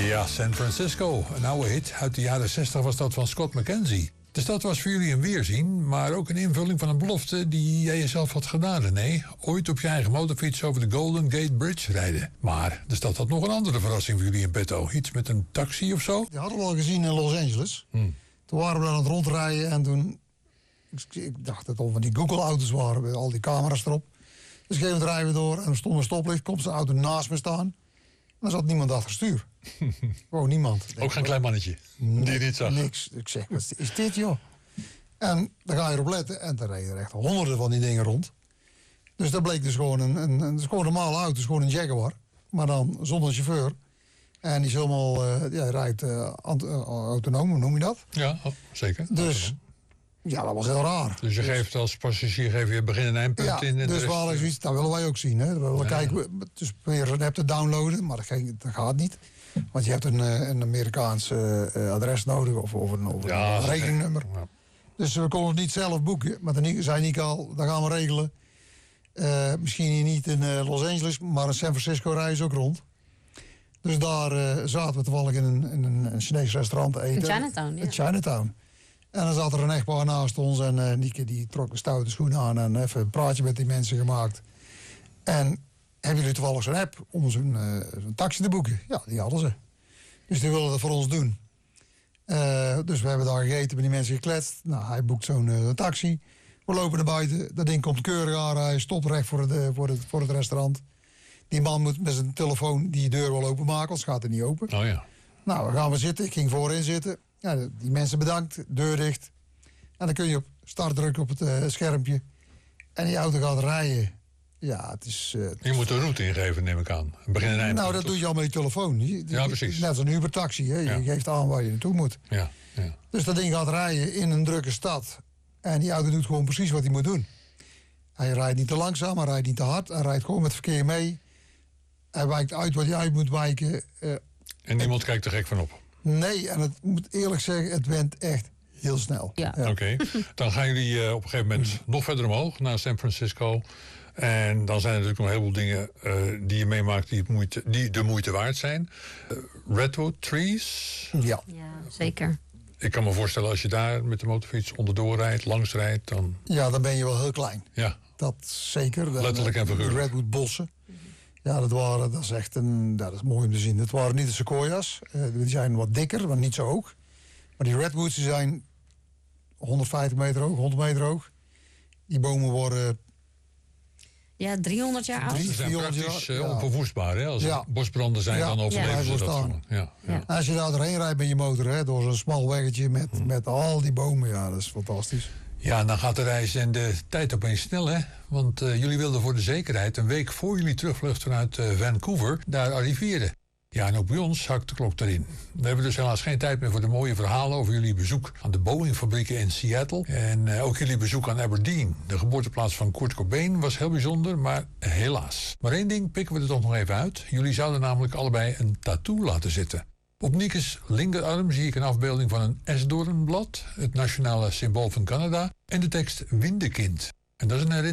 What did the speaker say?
Ja, San Francisco. Een oude hit. Uit de jaren 60 was dat van Scott McKenzie. De stad was voor jullie een weerzien, maar ook een invulling van een belofte die jij jezelf had gedaan, René. Ooit op je eigen motorfiets over de Golden Gate Bridge rijden. Maar de stad had nog een andere verrassing voor jullie in petto. Iets met een taxi of zo? Die hadden we al gezien in Los Angeles. Toen waren we aan het rondrijden en toen... Ik dacht dat het van die Google-auto's waren, met al die camera's erop. Dus gegeven moment rijden we door en er stond een stoplicht. Komt zijn auto naast me staan. En er zat niemand achter het stuur. Gewoon niemand. Ook geen klein mannetje die je niet zag? Niks. Ik zeg, wat is dit joh? En dan ga je erop letten en dan reden er echt honderden van die dingen rond. Dus dat bleek dus gewoon een normale auto, dus gewoon een Jaguar. Maar dan zonder chauffeur. En die is helemaal, rijdt autonoom, hoe noem je dat? Ja, zeker. Dus ja, dat was heel raar. Dus je geeft als passagier je begin- en eindpunt in. En dus we hadden zoiets, dat willen wij ook zien. Hè. We willen kijken, dus proberen een app te downloaden, maar dat gaat niet. Want je hebt een Amerikaans adres nodig of een rekeningnummer. Ja. Dus we konden het niet zelf boeken. Maar dan zei Nick al, dat gaan we regelen. Misschien hier niet in Los Angeles, maar in San Francisco rijden ze ook rond. Dus daar zaten we toevallig in een Chinees restaurant te eten. In Chinatown, ja. In Chinatown. En dan zat er een echtpaar naast ons en Nieke die trok een stoute schoen aan en even een praatje met die mensen gemaakt. En hebben jullie toevallig zo'n app om zo'n taxi te boeken? Ja, die hadden ze. Dus die wilden dat voor ons doen. Dus we hebben daar gegeten, met die mensen gekletst. Nou, hij boekt zo'n taxi. We lopen naar buiten, dat ding komt keurig aan, hij stopt recht voor het restaurant. Die man moet met zijn telefoon die deur wel openmaken, anders gaat het niet open. Oh ja. Nou, we gaan we zitten. Ik ging voorin zitten. Ja, die mensen bedankt, deur dicht. En dan kun je op start drukken op het schermpje. En die auto gaat rijden. Ja, het is... je moet de route ingeven, neem ik aan. Begin en eind. Nou, dat doe je al met je telefoon. Ja, precies. Net als een Uber-taxi. Hè? Je geeft aan waar je naartoe moet. Ja. Dus dat ding gaat rijden in een drukke stad. En die auto doet gewoon precies wat hij moet doen. Hij rijdt niet te langzaam, hij rijdt niet te hard. Hij rijdt gewoon met het verkeer mee. Hij wijkt uit wat hij uit moet wijken. En niemand kijkt er gek van op? Nee, en het moet eerlijk zeggen, het went echt heel snel. Ja. Oké. Dan gaan jullie op een gegeven moment nog verder omhoog naar San Francisco. En dan zijn er natuurlijk nog een heleboel dingen die je meemaakt die de moeite waard zijn. Redwood trees. Ja, zeker. Ik kan me voorstellen als je daar met de motorfiets onderdoor rijdt, langs rijdt, dan... Ja, dan ben je wel heel klein. Ja. Dat zeker. Letterlijk en figuurlijk. De Redwood bossen. Ja, dat is echt dat is mooi om te zien. Het waren niet de sequoia's. Die zijn wat dikker, maar niet zo hoog. Maar die redwoods die zijn 150 meter hoog, 100 meter hoog. Die bomen worden... Ja, 300 jaar oud. Ze zijn 400 praktisch jaar, onverwoestbaar. Hè? Als er bosbranden zijn, dan overleven ze dat gewoon. Ja. Als je daar doorheen rijdt met je motor, hè, door zo'n smal weggetje met al die bomen, ja, dat is fantastisch. Ja, dan gaat de reis en de tijd opeens snel, hè? Want jullie wilden voor de zekerheid een week voor jullie terugvlucht vanuit Vancouver daar arriveren. Ja, en ook bij ons hakt de klok erin. We hebben dus helaas geen tijd meer voor de mooie verhalen over jullie bezoek aan de Boeing-fabrieken in Seattle. En ook jullie bezoek aan Aberdeen. De geboorteplaats van Kurt Cobain was heel bijzonder, maar helaas. Maar één ding pikken we er toch nog even uit. Jullie zouden namelijk allebei een tattoo laten zitten. Op Niekes linkerarm zie ik een afbeelding van een esdoornblad, het nationale symbool van Canada, en de tekst Windekind. En dat is een herinnering